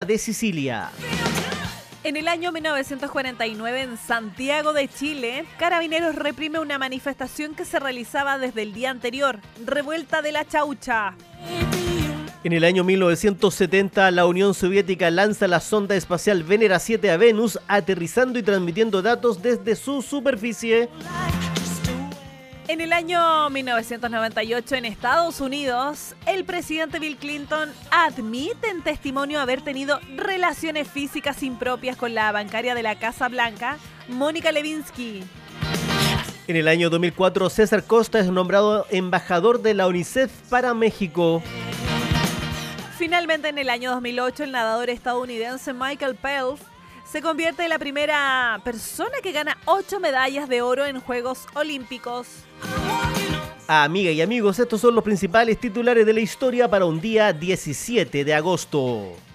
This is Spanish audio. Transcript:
de Sicilia. En el año 1949, en Santiago de Chile, Carabineros reprime una manifestación que se realizaba desde el día anterior, Revuelta de la Chaucha. En el año 1970, la Unión Soviética lanza la sonda espacial Venera 7 a Venus, aterrizando y transmitiendo datos desde su superficie. En el año 1998, en Estados Unidos, el presidente Bill Clinton admite en testimonio haber tenido relaciones físicas impropias con la bancaria de la Casa Blanca, Mónica Lewinsky. En el año 2004, César Costa es nombrado embajador de la UNICEF para México. Finalmente, en el año 2008, el nadador estadounidense Michael Phelps se convierte en la primera persona que gana 8 medallas de oro en Juegos Olímpicos. Amigas y amigos, estos son los principales titulares de la historia para un día 17 de agosto.